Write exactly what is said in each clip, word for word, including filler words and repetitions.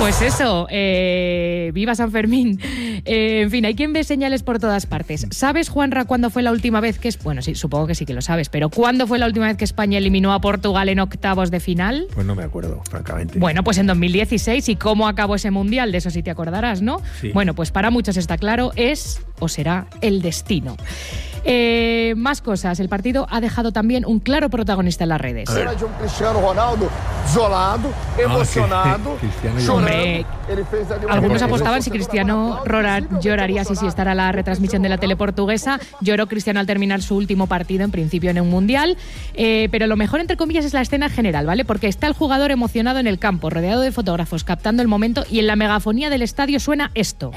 Pues eso, eh, viva San Fermín. Eh, en fin, hay quien ve señales por todas partes. ¿Sabes, Juanra, cuándo fue la última vez que... Es... Bueno, sí, supongo que sí que lo sabes, pero ¿cuándo fue la última vez que España eliminó a Portugal en octavos de final? Pues no me acuerdo, francamente. Bueno, pues en dos mil dieciséis. ¿Y cómo acabó ese mundial? De eso sí te acordarás, ¿no? Sí. Bueno, pues para muchos está claro, es o será el destino. Eh, más cosas. El partido ha dejado también un claro protagonista en las redes. Era de un Cristiano Ronaldo isolado, emocionado, Hombre, algunos apostaban si Cristiano lloraría si sí estará la retransmisión de la tele portuguesa. Lloró Cristiano al terminar su último partido, en principio en un mundial. Eh, pero lo mejor, entre comillas, es la escena general, ¿vale? Porque está el jugador emocionado en el campo, rodeado de fotógrafos, captando el momento, y en la megafonía del estadio suena esto.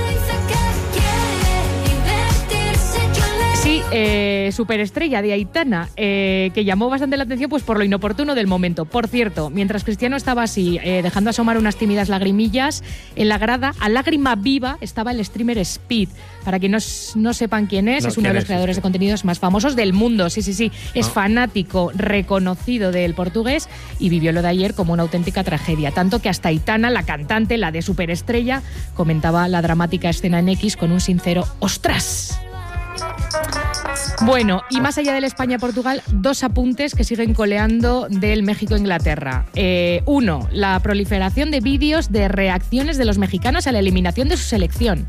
Sí, eh, superestrella de Aitana, eh, que llamó bastante la atención pues por lo inoportuno del momento. Por cierto, mientras Cristiano estaba así, eh, dejando asomar unas tímidas lagrimillas, en la grada, a lágrima viva, estaba el streamer Speed. Para quien no, no sepan quién es, no, es uno de los creadores este? de contenidos más famosos del mundo. Sí, sí, sí. Es no. fanático, reconocido del portugués y vivió lo de ayer como una auténtica tragedia. Tanto que hasta Aitana, la cantante, la de superestrella, comentaba la dramática escena en X con un sincero ¡ostras! Bueno, y más allá del España-Portugal, dos apuntes que siguen coleando del México-Inglaterra. Eh, uno, la proliferación de vídeos de reacciones de los mexicanos a la eliminación de su selección.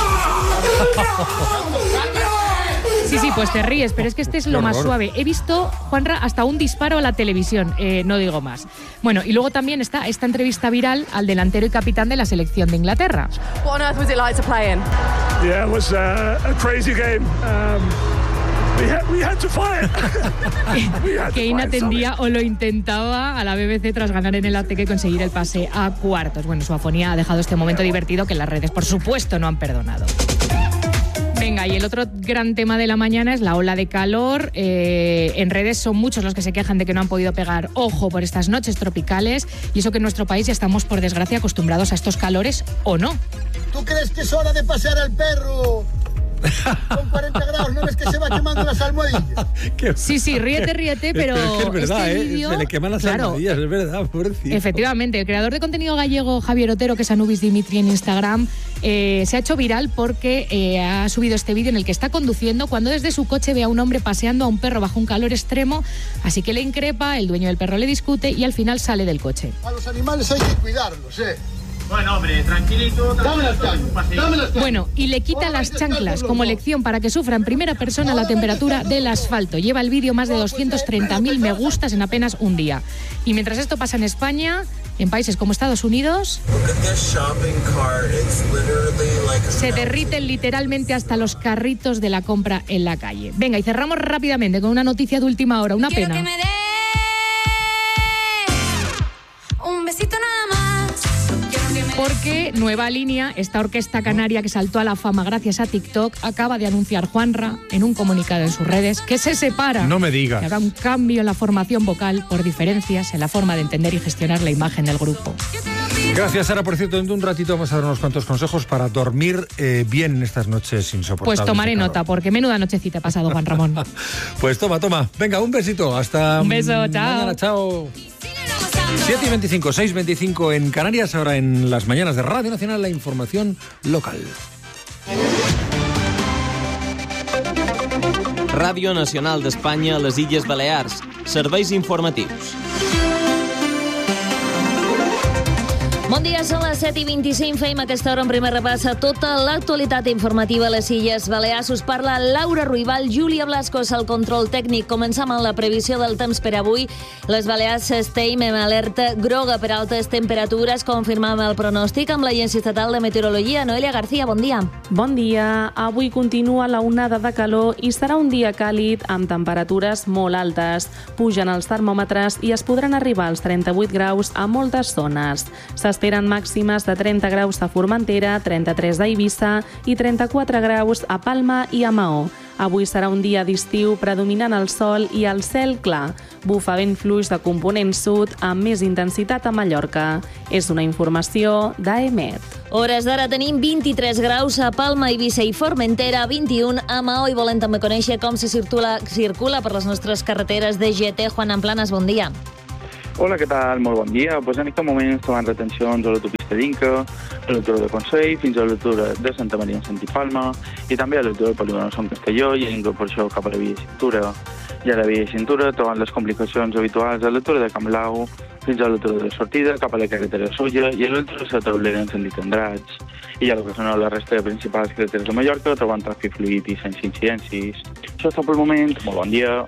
Sí, sí, pues te ríes, pero es que este es lo más suave. He visto, Juanra, hasta un disparo a la televisión, eh, no digo más. Bueno, y luego también está esta entrevista viral al delantero y capitán de la selección de Inglaterra. What on earth was it like to play in? Yeah, it was uh, a crazy game. Um, we, had, we had to fight. Kane atendía o lo intentaba a la B B C tras ganar en el Azteca y conseguir el pase a cuartos. Bueno, su afonía ha dejado este momento divertido que las redes, por supuesto, no han perdonado. Venga, y el otro gran tema de la mañana es la ola de calor. Eh, en redes son muchos los que se quejan de que no han podido pegar ojo por estas noches tropicales, y eso que en nuestro país ya estamos, por desgracia, acostumbrados a estos calores, ¿o no? ¿Tú crees que es hora de pasear al perro? Con cuarenta grados, ¿no ves que se va quemando las almohadillas? Sí, sí, ríete, ríete, pero... Es que es verdad, este ¿eh? vídeo, se le queman las claro, almohadillas, es verdad, pobrecito. Efectivamente, el creador de contenido gallego Javier Otero, que es Anubis Dimitri en Instagram, eh, se ha hecho viral porque eh, ha subido este vídeo en el que está conduciendo cuando desde su coche ve a un hombre paseando a un perro bajo un calor extremo, así que le increpa, el dueño del perro le discute y al final sale del coche. A los animales hay que cuidarlos, ¿eh? Bueno, hombre, tranquilito. Dame las chanclas, dame las chanclas. Bueno, y le quita las chanclas como lección para que sufra en primera persona la temperatura del asfalto. Lleva el vídeo más de doscientos treinta mil me gustas en apenas un día. Y mientras esto pasa en España, en países como Estados Unidos, se derriten literalmente hasta los carritos de la compra en la calle. Venga, y cerramos rápidamente con una noticia de última hora, una pena. Quiero que me dé un besito nada más. Porque Nueva Línea, esta orquesta canaria que saltó a la fama gracias a TikTok, acaba de anunciar, Juanra, en un comunicado en sus redes, que se separa. No me digas. Que habrá un cambio en la formación vocal por diferencias en la forma de entender y gestionar la imagen del grupo. Gracias, Sara. Por cierto, en un ratito vamos a dar unos cuantos consejos para dormir eh, bien en estas noches insoportables. Pues tomaré nota, porque menuda nochecita ha pasado, Juan Ramón. Pues toma, toma. Venga, un besito. Hasta un beso, chao. mañana, chao. siete y veinticinco, seis y veinticinco en Canarias, ahora en las mañanas de Radio Nacional, la información local. Ràdio Nacional d'Espanya a les Illes Balears. Serveis informatius. Bon dia, són les set i vint-i-cinc. Feim aquesta hora un primer repàs a tota l'actualitat informativa a les Illes Balears. Us parla Laura Ruibal, Júlia Blascos al control tècnic. Comencem amb la previsió del temps per avui. Les Balears estem en alerta groga per altes temperatures. Confirmam el pronòstic amb l'Agència Estatal de Meteorologia. Noelia García, bon dia. Bon dia. Avui continua la onada de calor i serà un dia càlid amb temperatures molt altes. Pugen els termòmetres i es podran arribar als trenta-vuit graus a moltes zones. S'esperen màximes de trenta graus a Formentera, trenta-tres a Eivissa i trenta-quatre graus a Palma i a Maó. Avui serà un dia d'estiu predominant el sol i el cel clar. Bufa vent fluix de component sud amb més intensitat a Mallorca. És una informació d'A E M E T. Hores d'ara tenim vint-i-tres graus a Palma, Eivissa i Formentera, vint-i-un a Maó, i volem també conèixer com se circula, circula per les nostres carreteres de G T. Juan Amplanas, bon dia. Hola, què tal? Molt bon dia. Pues en aquest moment estem en retencions a l'autopista d'Inca, a l'altura de Consell, fins a l'altura de Santa Maria en sentit Palma, i també a l'altura del polígon Sant Castelló i en incorporació cap a la via Cintura. I a la via Cintura trobant les complicacions habituals a l'altura de Camp Lau, fins a l'altura de sortida, cap a la carretera Solla i a l'altura de la Taulera en sentit Andratx. I a la que són la resta de principals carreteres de Mallorca, trobant tràfic fluid i sense incidències. Això és tot pel moment. Molt bon dia.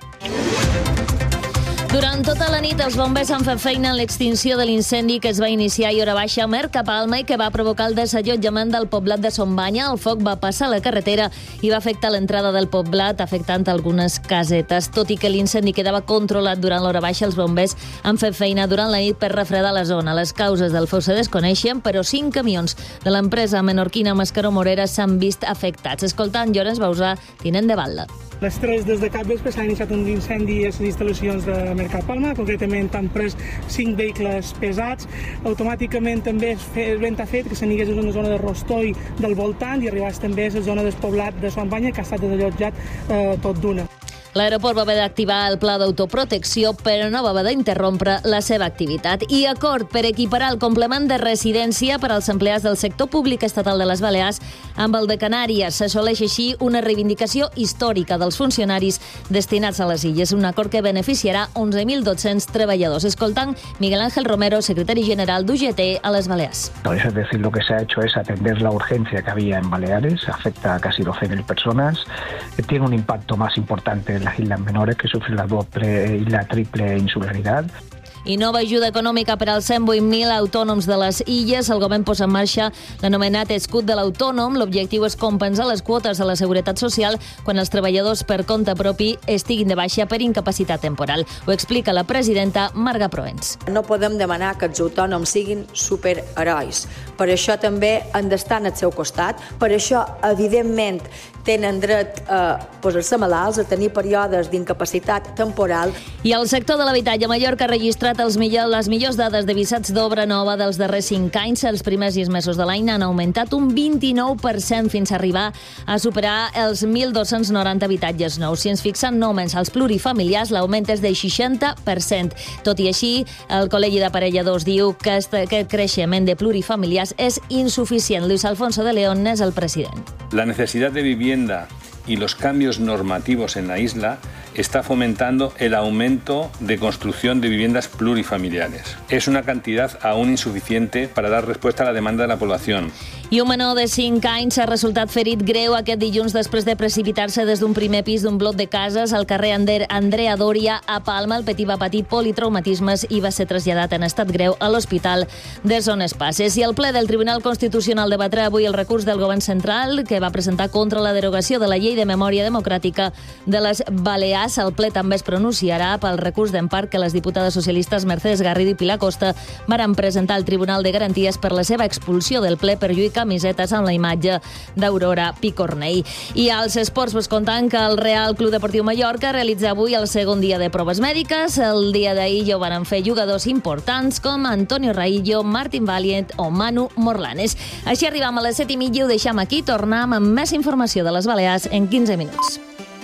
Durant tota la nit, els bombers han fet feina en l'extinció de l'incendi que es va iniciar a Hora Baixa, Mercapalma, i que va provocar el desallotjament del poblat de Sombanya. El foc va passar a la carretera i va afectar l'entrada del poblat, afectant algunes casetes. Tot i que l'incendi quedava controlat durant l'hora baixa, els bombers han fet feina durant la nit per refredar la zona. Les causes del foc se desconeixen, però cinc camions de l'empresa menorquina Mascaró Morera s'han vist afectats. Escoltant Llorenç Bausà, tinent de Batlle. Les tres des de cap vespre s'ha iniciat un incendi a les instal·lacions de Mercapalma, concretament han pres cinc vehicles pesats. Automàticament també el vent ha fet que s'anigués a una zona de Rostoi del voltant i arribés també a la zona del poblat de Sombanya, que ha estat desallotjat eh, tot d'una. L'aeroport va haver d'activar el pla d'autoprotecció, però no va haver d'interrompre la seva activitat. I acord per equiparar el complement de residència per als empleats del sector públic estatal de les Balears amb el de Canàries. S'assoleix així una reivindicació històrica dels funcionaris destinats a les illes, un acord que beneficiarà onze mil dos-cents treballadors. Escoltant Miguel Ángel Romero, secretari general d'U G T a les Balears. Es decir, lo que se ha hecho es atender la urgencia que había en Baleares, afecta a casi doce mil personas, tiene un impacto más importante en las islas menores que sufren la doble y la triple insularidad. I nova ajuda econòmica per als cent vuit mil autònoms de les illes. El govern posa en marxa l'anomenat escut de l'autònom. L'objectiu és compensar les quotes de la Seguretat Social quan els treballadors per compte propi estiguin de baixa per incapacitat temporal. Ho explica la presidenta Marga Proens. No podem demanar que els autònoms siguin superherois. Per això també han d'estar al seu costat. Per això, evidentment, tenen dret a posar-se malalts, a tenir períodes d'incapacitat temporal. I el sector de l'habitatge a Mallorca ha registrat els millor, les millors dades de visats d'obra nova dels darrers cinc anys. Els primers sis mesos de l'any han augmentat un vint-i-nou per cent fins a arribar a superar els mil dos-cents noranta habitatges nous. Si ens fixem només als plurifamiliars, l'augment és del seixanta per cent. Tot i així, el Col·legi d'Aparelladors diu que aquest creixement de plurifamiliars és insuficient. Luis Alfonso de León és el president. La necesidad de vivienda y los cambios normativos en la isla está fomentando el aumento de construcción de viviendas plurifamiliares. Es una cantidad aún insuficiente para dar respuesta a la demanda de la población. I un menor de cinc anys ha resultat ferit greu aquest dilluns després de precipitar-se des d'un primer pis d'un bloc de cases al carrer Andrea Doria a Palma. El petit va patir politraumatismes i va ser traslladat en estat greu a l'Hospital de Zones Passes. I el ple del Tribunal Constitucional debatrà avui el recurs del govern central que va presentar contra la derogació de la Llei de Memòria Democràtica de les Balears. El ple també es pronunciarà pel recurs d'empart que les diputades socialistes Mercedes Garrido i Pilar Costa varen presentar al Tribunal de Garanties per la seva expulsió del ple per lluir camisetes amb la imatge d'Aurora Picornell. I als esports vos contant que el Real Club Deportiu Mallorca realitza avui el segon dia de proves mèdiques. El dia d'ahir ja ho van fer jugadors importants com Antonio Raillo, Martin Valiant o Manu Morlanes. Així arribam a les set i mitja i ho deixam aquí. Tornem amb més informació de les Balears en quinze minuts.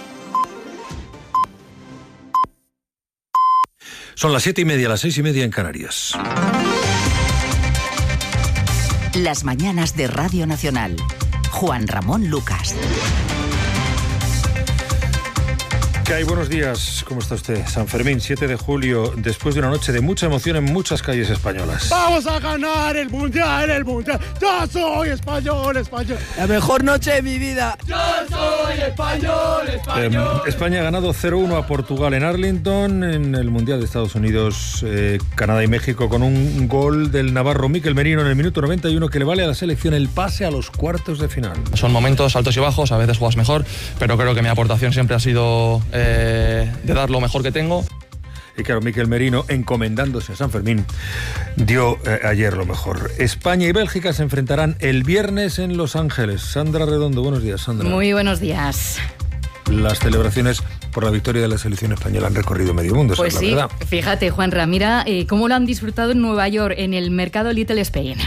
Son las siete y media, las seis y media en Canarias. Las mañanas de Radio Nacional. Juan Ramón Lucas. ¿Qué hay? Buenos días. ¿Cómo está usted? San Fermín, siete de julio, después de una noche de mucha emoción en muchas calles españolas. Vamos a ganar el Mundial, el Mundial. Yo soy español, español. La mejor noche de mi vida. Yo soy español, español. Eh, España ha ganado cero uno a Portugal en Arlington en el Mundial de Estados Unidos, eh, Canadá y México con un gol del navarro Mikel Merino en el minuto noventa y uno que le vale a la selección el pase a los cuartos de final. Son momentos altos y bajos, a veces juegas mejor, pero creo que mi aportación siempre ha sido Eh, de dar lo mejor que tengo. Y claro, Mikel Merino, encomendándose a San Fermín, dio eh, ayer lo mejor. España y Bélgica se enfrentarán el viernes en Los Ángeles. Sandra Redondo, buenos días, Sandra. Muy buenos días. Las celebraciones por la victoria de la selección española han recorrido medio mundo, esa pues es la sí, verdad. Fíjate, Juanra, mira eh, cómo lo han disfrutado en Nueva York, en el mercado Little Spain.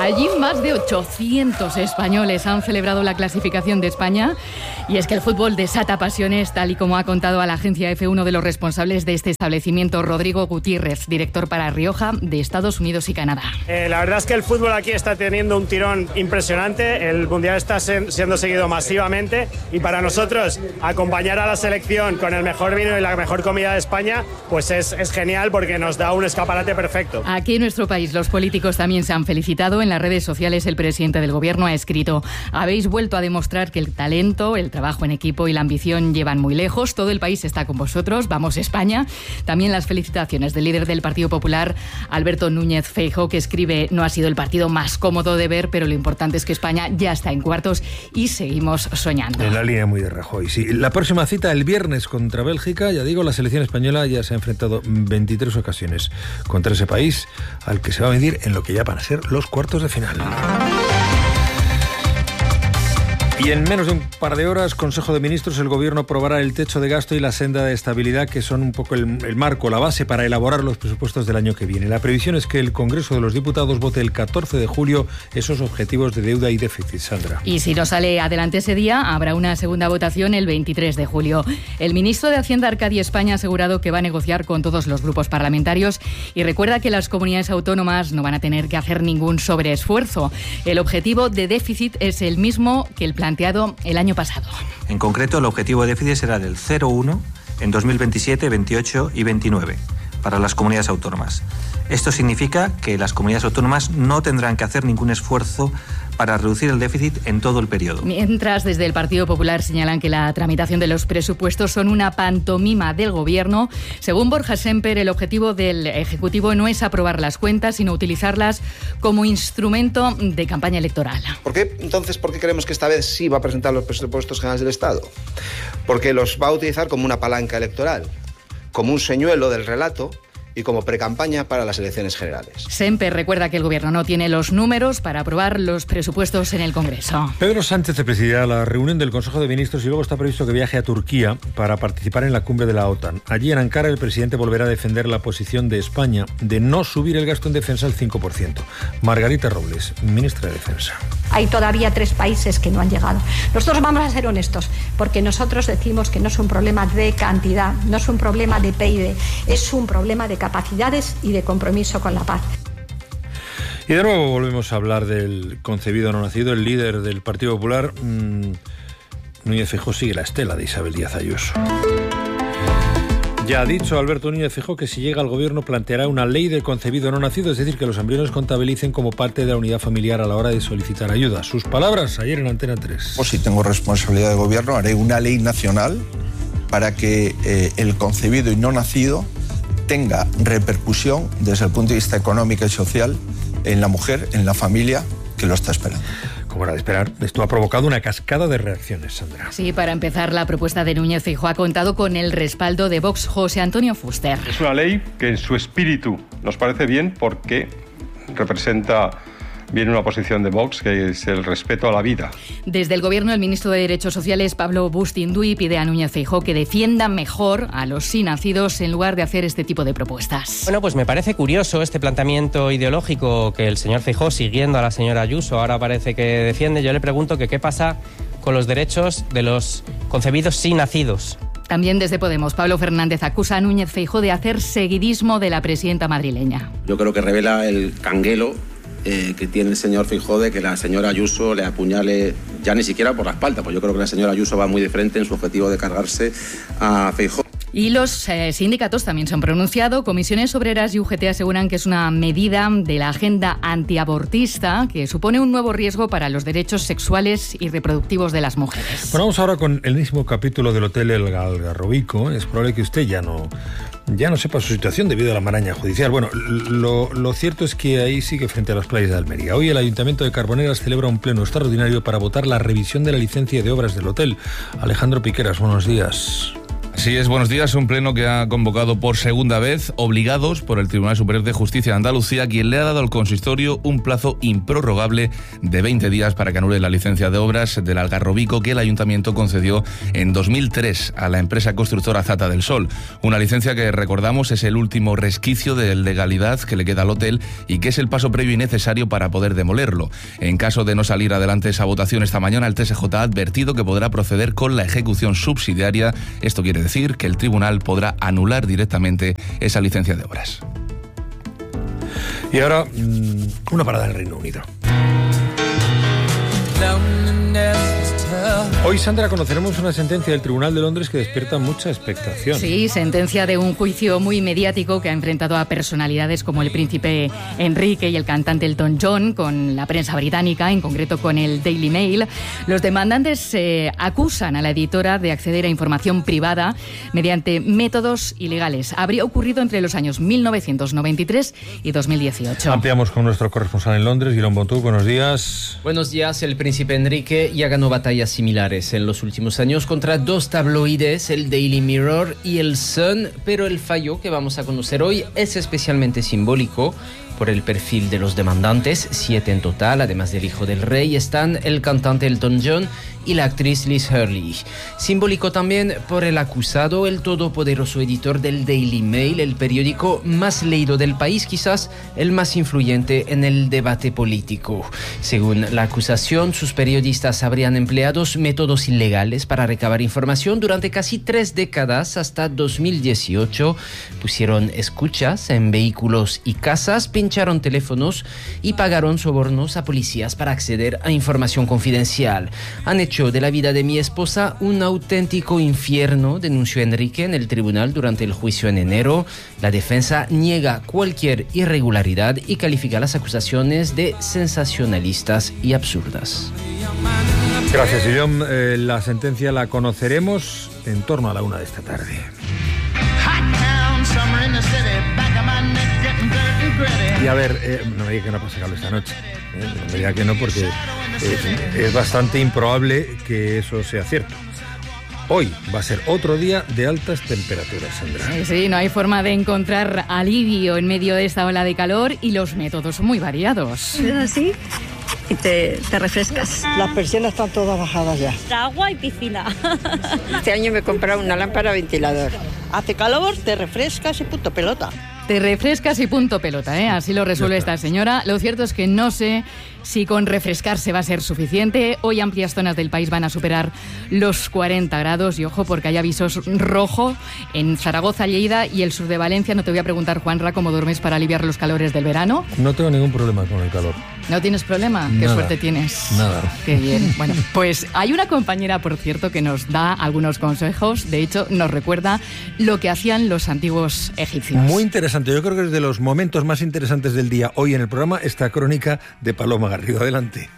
Allí más de ochocientos españoles han celebrado la clasificación de España. Y es que el fútbol desata pasiones, tal y como ha contado a la agencia F uno de los responsables de este establecimiento, Rodrigo Gutiérrez, director para Rioja de Estados Unidos y Canadá. Eh, la verdad es que el fútbol aquí está teniendo un tirón impresionante. El Mundial está se- siendo seguido masivamente y para nosotros acompañar a la selección con el mejor vino y la mejor comida de España pues es, es genial porque nos da un escaparate perfecto. Aquí en nuestro país los políticos también se han felicitado. En las redes sociales el presidente del gobierno ha escrito: habéis vuelto a demostrar que el talento, el trabajo en equipo y la ambición llevan muy lejos. Todo el país está con vosotros. Vamos España. También las felicitaciones del líder del Partido Popular, Alberto Núñez Feijóo, que escribe: no ha sido el partido más cómodo de ver, pero lo importante es que España ya está en cuartos y seguimos soñando. En la línea muy de Rajoy, sí. La próxima cita el viernes contra Bélgica. Ya digo, la selección española ya se ha enfrentado veintitrés ocasiones contra ese país al que se va a medir en lo que ya van a ser los cuartos de final. Y en menos de un par de horas, Consejo de Ministros, el Gobierno aprobará el techo de gasto y la senda de estabilidad, que son un poco el, el marco, la base para elaborar los presupuestos del año que viene. La previsión es que el Congreso de los Diputados vote el catorce de julio esos objetivos de deuda y déficit, Sandra. Y si no sale adelante ese día, habrá una segunda votación el veintitrés de julio. El ministro de Hacienda, Arcadi España, ha asegurado que va a negociar con todos los grupos parlamentarios y recuerda que las comunidades autónomas no van a tener que hacer ningún sobreesfuerzo. El objetivo de déficit es el mismo que el plan planteado el año pasado. En concreto, el objetivo de déficit será del cero coma uno en dos mil veintisiete, veintiocho y veintinueve para las comunidades autónomas. Esto significa que las comunidades autónomas no tendrán que hacer ningún esfuerzo para reducir el déficit en todo el periodo. Mientras, desde el Partido Popular señalan que la tramitación de los presupuestos son una pantomima del Gobierno. Según Borja Semper, el objetivo del Ejecutivo no es aprobar las cuentas, sino utilizarlas como instrumento de campaña electoral. ¿Por qué, entonces, por qué creemos que esta vez sí va a presentar los presupuestos generales del Estado? Porque los va a utilizar como una palanca electoral, como un señuelo del relato y como precampaña para las elecciones generales. Semper recuerda que el Gobierno no tiene los números para aprobar los presupuestos en el Congreso. Pedro Sánchez presidirá la reunión del Consejo de Ministros y luego está previsto que viaje a Turquía para participar en la cumbre de la OTAN. Allí en Ankara el presidente volverá a defender la posición de España de no subir el gasto en defensa al cinco por ciento. Margarita Robles, ministra de Defensa. Hay todavía tres países que no han llegado. Nosotros vamos a ser honestos, porque nosotros decimos que no es un problema de cantidad, no es un problema de P I B, es un problema de capacidades y de compromiso con la paz. Y de nuevo volvemos a hablar del concebido no nacido. El líder del Partido Popular, mmm, Núñez Feijóo, sigue la estela de Isabel Díaz Ayuso. Ya ha dicho Alberto Núñez Feijóo que si llega al gobierno planteará una ley del concebido no nacido, es decir, que los embriones contabilicen como parte de la unidad familiar a la hora de solicitar ayuda. Sus palabras ayer en Antena tres. Pues si tengo responsabilidad de gobierno, haré una ley nacional para que eh, el concebido y no nacido tenga repercusión desde el punto de vista económico y social en la mujer, en la familia que lo está esperando. Como era de esperar, esto ha provocado una cascada de reacciones, Sandra. Sí, para empezar, la propuesta de Núñez Feijóo ha contado con el respaldo de Vox. José Antonio Fuster. Es una ley que en su espíritu nos parece bien porque representa bien una posición de Vox, que es el respeto a la vida. Desde el Gobierno, el ministro de Derechos Sociales, Pablo Bustinduy, pide a Núñez Feijóo que defienda mejor a los sí nacidos en lugar de hacer este tipo de propuestas. Bueno, pues me parece curioso este planteamiento ideológico que el señor Feijóo, siguiendo a la señora Ayuso, ahora parece que defiende. Yo le pregunto que qué pasa con los derechos de los concebidos sí nacidos. También desde Podemos, Pablo Fernández acusa a Núñez Feijóo de hacer seguidismo de la presidenta madrileña. Yo creo que revela el canguelo Eh, que tiene el señor Feijóo de que la señora Ayuso le apuñale ya ni siquiera por la espalda, pues yo creo que la señora Ayuso va muy de frente en su objetivo de cargarse a Feijóo. Y los eh, sindicatos también se han pronunciado. Comisiones Obreras y U G T aseguran que es una medida de la agenda antiabortista que supone un nuevo riesgo para los derechos sexuales y reproductivos de las mujeres. Bueno, vamos ahora con el mismo capítulo del Hotel El Algarrobico. Es probable que usted ya no, ya no sepa su situación debido a la maraña judicial. Bueno, lo, lo cierto es que ahí sigue frente a las playas de Almería. Hoy el Ayuntamiento de Carboneras celebra un pleno extraordinario para votar la revisión de la licencia de obras del hotel. Alejandro Piqueras, buenos días. Sí, es buenos días. Un pleno que ha convocado por segunda vez, obligados por el Tribunal Superior de Justicia de Andalucía, quien le ha dado al consistorio un plazo improrrogable de veinte días para que anule la licencia de obras del Algarrobico que el Ayuntamiento concedió en dos mil tres a la empresa constructora Zata del Sol. Una licencia que, recordamos, es el último resquicio de legalidad que le queda al hotel y que es el paso previo y necesario para poder demolerlo. En caso de no salir adelante esa votación esta mañana, el T S J ha advertido que podrá proceder con la ejecución subsidiaria. Esto quiere decir decir que el tribunal podrá anular directamente esa licencia de obras. Y ahora, una parada en el Reino Unido. Hoy, Sandra, conoceremos una sentencia del Tribunal de Londres que despierta mucha expectación. Sí, sentencia de un juicio muy mediático que ha enfrentado a personalidades como el príncipe Enrique y el cantante Elton John con la prensa británica, en concreto con el Daily Mail. Los demandantes eh, acusan a la editora de acceder a información privada mediante métodos ilegales. Habría ocurrido entre los años mil novecientos noventa y tres y dos mil dieciocho. Ampliamos con nuestro corresponsal en Londres, Guillaume Bontou. Buenos días. Buenos días. El príncipe Enrique ya ganó batallas similares en los últimos años contra dos tabloides, el Daily Mirror y el Sun, pero el fallo que vamos a conocer hoy es especialmente simbólico. Por el perfil de los demandantes, siete en total, además del hijo del rey, están el cantante Elton John y la actriz Liz Hurley. Simbólico también por el acusado, el todopoderoso editor del Daily Mail, el periódico más leído del país, quizás el más influyente en el debate político. Según la acusación, sus periodistas habrían empleado métodos ilegales para recabar información durante casi tres décadas hasta dos mil dieciocho. Pusieron escuchas en vehículos y casas, pincharon teléfonos y pagaron sobornos a policías para acceder a información confidencial. Han hecho de la vida de mi esposa un auténtico infierno, denunció Enrique en el tribunal durante el juicio en enero. La defensa niega cualquier irregularidad y califica las acusaciones de sensacionalistas y absurdas. Gracias, Guillaume. Eh, la sentencia la conoceremos en torno a la una de esta tarde. Y a ver, eh, no me diga que no pasa calor esta noche. Eh, no me diga que no, porque eh, es bastante improbable que eso sea cierto. Hoy va a ser otro día de altas temperaturas, Sandra. Sí, sí, no hay forma de encontrar alivio en medio de esta ola de calor y los métodos son muy variados. Es así y te, te refrescas. Las persianas están todas bajadas ya. Agua y piscina. Este año me he comprado una lámpara ventilador. Hace calor, te refrescas y punto pelota. Te refrescas y punto pelota, ¿eh? Así lo resuelve esta señora. Lo cierto es que no sé si con refrescarse va a ser suficiente. Hoy amplias zonas del país van a superar los cuarenta grados y ojo porque hay avisos rojo en Zaragoza, Lleida y el sur de Valencia. No te voy a preguntar, Juanra, cómo duermes para aliviar los calores del verano. No tengo ningún problema con el calor. ¿No tienes problema? Nada. Qué suerte tienes. Nada. Qué bien. Bueno, pues hay una compañera, por cierto, que nos da algunos consejos. De hecho, nos recuerda lo que hacían los antiguos egipcios. Muy interesante. Yo creo que es de los momentos más interesantes del día hoy en el programa, esta crónica de Paloma Garrido. Adelante.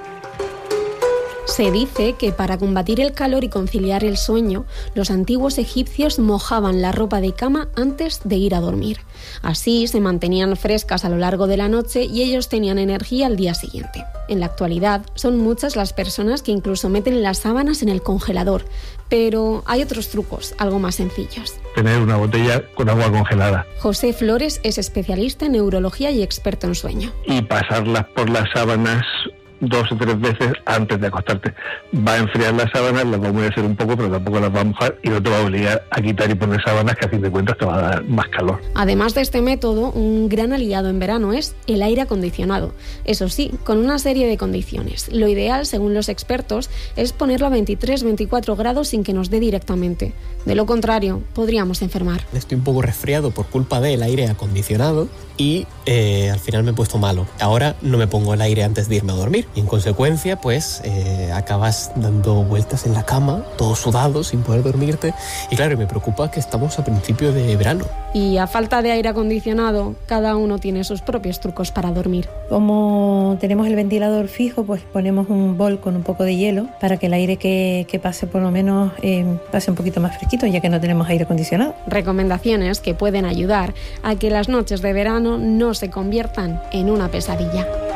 Se dice que para combatir el calor y conciliar el sueño, los antiguos egipcios mojaban la ropa de cama antes de ir a dormir. Así se mantenían frescas a lo largo de la noche y ellos tenían energía al día siguiente. En la actualidad son muchas las personas que incluso meten las sábanas en el congelador, pero hay otros trucos, algo más sencillos. Tener una botella con agua congelada. José Flores es especialista en neurología y experto en sueño. Y pasarlas por las sábanas dos o tres veces antes de acostarte. Va a enfriar las sábanas, las va a humedecer un poco, pero tampoco las va a mojar y no te va a obligar a quitar y poner sábanas que a fin de cuentas te va a dar más calor. Además de este método, un gran aliado en verano es el aire acondicionado. Eso sí, con una serie de condiciones. Lo ideal, según los expertos, es ponerlo a veintitrés a veinticuatro grados sin que nos dé directamente. De lo contrario, podríamos enfermar. Estoy un poco resfriado por culpa del aire acondicionado y eh, al final me he puesto malo. Ahora no me pongo el aire antes de irme a dormir. Y en consecuencia, pues, eh, acabas dando vueltas en la cama, todo sudado, sin poder dormirte. Y claro, me preocupa que estamos a principio de verano. Y a falta de aire acondicionado, cada uno tiene sus propios trucos para dormir. Como tenemos el ventilador fijo, pues ponemos un bol con un poco de hielo para que el aire que, que pase por lo menos eh, pase un poquito más fresquito, ya que no tenemos aire acondicionado. Recomendaciones que pueden ayudar a que las noches de verano no se conviertan en una pesadilla.